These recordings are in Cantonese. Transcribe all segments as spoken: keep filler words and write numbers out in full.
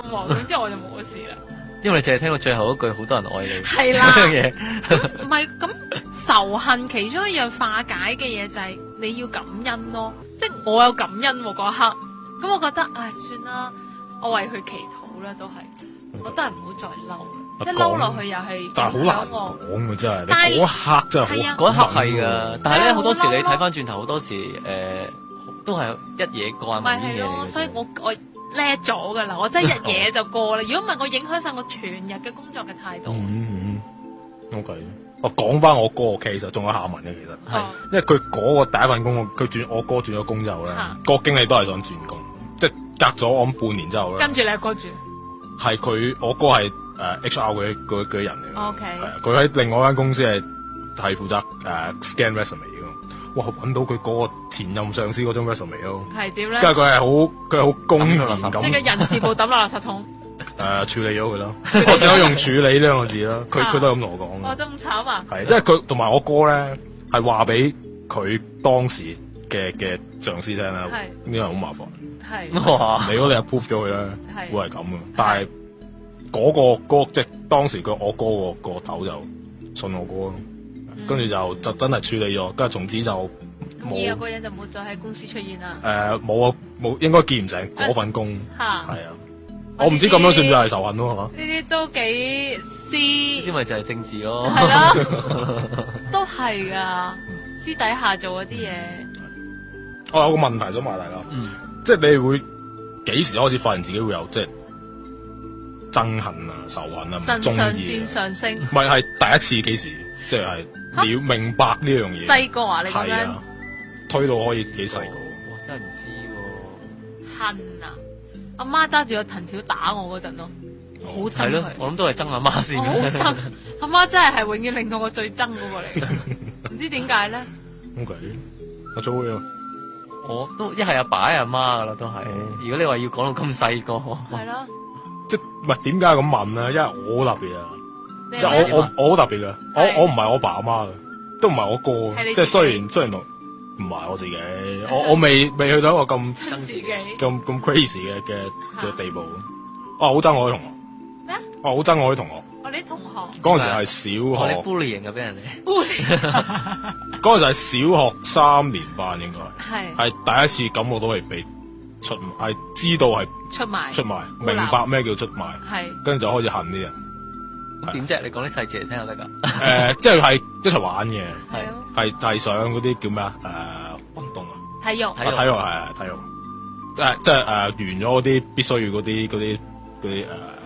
喎，咁之後我就冇事啦。 因為你淨係聽到最後嗰句，好多人愛你。 係啦， 呢樣嘢唔係咁仇恨，其中一樣化解嘅嘢就係你要感恩咯。即係我有感恩喎嗰一刻，咁我覺得唉算啦，我為佢祈禱啦，都係，我都係唔好再嬲啦。一嬲落去又係影但係好難響我。 講嘅真係，你但係嗰一刻真係係啊好嗰一刻係噶，但係咧係啊好多時你好嬲咯睇翻轉頭，好多時誒都係一嘢過咪眼雲煙嘢嚟係咯， 嘅。 所以我我叻咗噶啦，我真係一嘢就過啦。如果唔係，我影響晒我全日嘅工作嘅態度。 嗯嗯，OK。我講翻我哥嘅 case，仲有下文嘅其實， 哦因為佢嗰個第一份工，佢轉我哥轉咗工之後咧嚇， 個經理都係想轉工，即係隔咗我諗半年之後咧， 跟住你阿哥住， 係佢我哥係誒 H R 嗰啲嗰嗰啲人嚟嘅 OK 係啊，佢喺另外一間公司係係負責誒、呃、scan resume 嘅，哇揾到佢嗰個前任上司嗰張 resume 咯， 係點咧？ 跟住佢係好佢係好公然咁即係人事部抌落垃圾桶， 誒、呃、處理咗佢咯，我只可以用處理呢兩個字啦，佢佢都係咁同我講嘅。 哇，都咁慘啊！ 係，因為佢同埋我哥咧，係話俾佢當時嘅嘅上司聽啦， 係呢個好麻煩。 係哇！ 你如果你 approve 咗佢咧， 係會係咁嘅。但係嗰、個嗰、即係當時佢我哥個個頭就信我哥咯，跟住、就就真係處理咗，跟住從此就咁以後冇個人就冇再喺公司出現啦。 誒冇啊冇應該見唔成嗰份工， 嚇， 係啊。我唔知咁樣算唔算係仇恨咯呢啲都幾私， 呢啲咪就係政治咯。 係咯，都係噶，私底下做嗰啲嘢。 我有個問題想問大家， 嗯即係你會幾時開始發現自己會有即係憎恨啊、仇恨啊、唔腎中意上腺啊？ 上升。 唔係係第一次幾時？即係你要明白呢樣嘢。 細個啊，你講緊係啊，推到可以幾細個？ 哇！真係唔知喎。 恨啊！阿媽揸住個藤條打我嗰陣咯，好係咯， 憎佢。 我諗都係憎阿媽先我。好憎，阿媽真係係永遠令到我最憎嗰個嚟，唔知點解咧？ OK，阿 Jo 啊， 我都一係阿爸一係阿媽噶啦，都係。如果你話要講到咁細個， 係咯， 即係唔係點解咁問咧？因為我好特別啊， 你即係係我我我好特別嘅，我係我唔係我爸阿媽嘅，都唔係我哥係你嘅，即係自己雖然雖然我唔係我自己，我我未未去到一個咁。 憎自己咁咁 crazy 嘅嘅嘅地步，我好憎我啲同學， 咩啊？ 我好憎我啲同學。 我啲同學嗰陣時係我哋小學， bullying 嘅俾人哋。 bully 嗰陣時係小學三年班應該係係第一次感覺到係被出賣，係知道係出賣出賣， 孤立明白咩叫出賣， 係跟住就開始恨啲人。 咁點啫？你講啲細節嚟聽就得㗎。 誒，即係係一齊玩嘅， 係咯， 係係上嗰啲叫咩啊？誒，運動啊， 體育體育啊體育係係體育，誒即係誒完咗嗰啲必須要嗰啲嗰啲嗰啲誒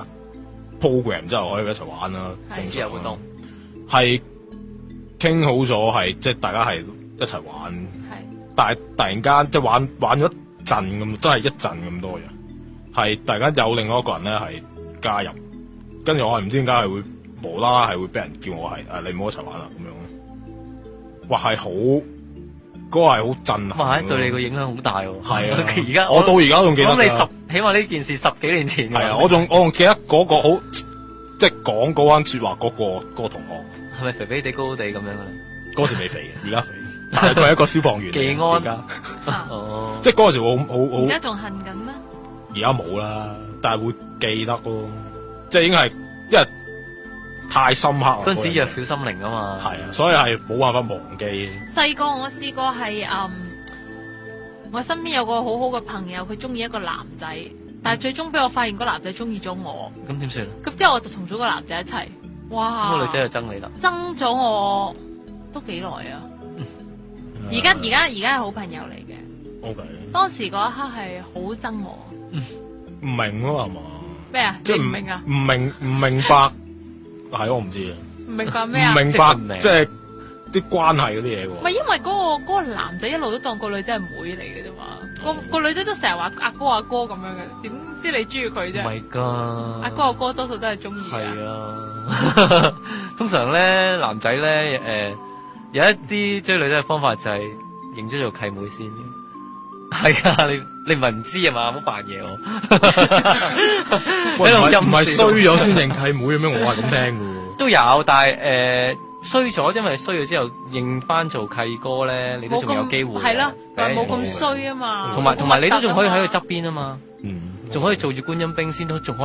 program 之後可以一齊玩啦， 係正常自由活動係傾好咗係即係大家係一齊玩， 係但係突然間即係玩玩咗一陣咁，真係一陣咁多人，係突然間有另外一個人咧係加入，跟住我係唔知點解係會無啦啦係會俾人叫我係誒你唔好一齊玩啦咁樣咯，哇係好嗰個係好震撼哇！ 咯， 對你個影響好大喎。 係啊而家我到而家仲記得㗎咁你十起碼呢件事十幾年前㗎係啊，我仲我仲記得嗰個好即係講嗰番説話嗰個嗰個同學。 係咪肥肥地高高地咁樣嘅咧？ 嗰時未肥嘅，而家肥，但係佢係一個消防員嚟嘅。 技安而家哦， 即係嗰陣時我好好好， 而家仲恨緊咩？ 而家冇啦，但係會記得咯。即係已經係因為太深刻啦。 嗰陣時弱嗰樣嘢小心靈啊嘛。 係啊，所以係冇辦法忘記。 細個我試過係嗯，我身邊有個好好嘅朋友，佢中意一個男仔，但係最終俾我發現個男仔中意咗我， 咁點算啊？ 咁之後我就同咗個男仔一齊，哇！ 咁個女仔就憎你啦。 爭咗我都幾耐啊！而家而家而家係好朋友嚟嘅， O K， 當時嗰一刻係好憎我唔明咯係嘛？ 咩啊？ 即係你唔明啊？ 唔明唔明白，係我唔知啊。 唔明白咩啊？ 唔明即係唔明白即係啲關係嗰啲嘢喎。 唔係因為嗰、個嗰、個男仔一路都當個女仔係妹嚟嘅啫嘛，個個女仔都成日話阿哥阿哥咁樣嘅，點知你中意佢啫？ Oh my god！ 阿哥阿哥多數都係中意嘅。 係啊，通常咧男仔咧誒有一啲追女仔嘅方法就係認咗做契妹先嘅。係啊，你你唔係唔知啊嘛，唔好扮嘢我。 喂，唔喺度陰係唔係笑衰咗先認契妹嘅咩？我係咁聽嘅喎。 都有，但係誒、呃、衰咗，因為衰咗之後認翻做契哥咧，你都仲有機會。 係啦，但係冇咁誒衰啊嘛。 同埋同埋你都仲可以喺佢執。 側邊啊嘛， 嗯， 仲可以做住觀音兵先都仲可以